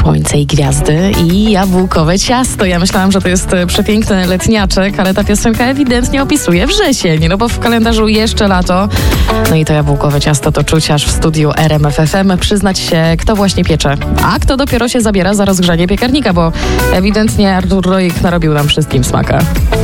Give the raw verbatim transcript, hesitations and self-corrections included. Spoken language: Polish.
Słońce i gwiazdy i jabłkowe ciasto. Ja myślałam, że to jest przepiękny letniaczek, ale ta piosenka ewidentnie opisuje wrzesień, no bo w kalendarzu jeszcze lato. No i to jabłkowe ciasto to czuć aż w studiu R M F F M. Przyznać się, kto właśnie piecze, a kto dopiero się zabiera za rozgrzanie piekarnika, bo ewidentnie Artur Rojek narobił nam wszystkim smaka.